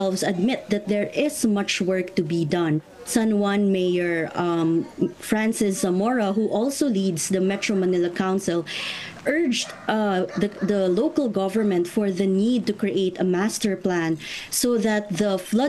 admit that there is much work to be done. San Juan Mayor Francis Zamora, who also leads the Metro Manila Council, urged the local government for the need to create a master plan so that the flood